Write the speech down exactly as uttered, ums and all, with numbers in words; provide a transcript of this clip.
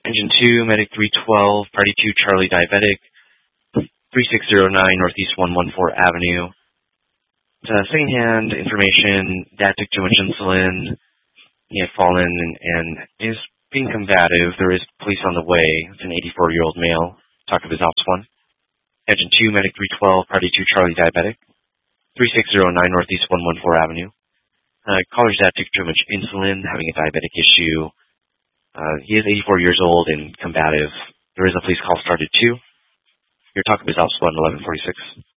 Engine two, Medic three twelve, Party two, Charlie Diabetic, three six zero nine Northeast one one four Avenue. Uh, secondhand information, dad took too much insulin, he had fallen and, and is being combative. There is police on the way. It's an eighty-four-year-old male. Talk of his ops one. Engine two, Medic three twelve, Party two, Charlie Diabetic, three six zero nine Northeast one one four Avenue. Uh, caller's dad took too much insulin, having a diabetic issue. Uh, he is eighty-four years old and combative. There is a police call started too. Your talk of his ops one, eleven forty-six.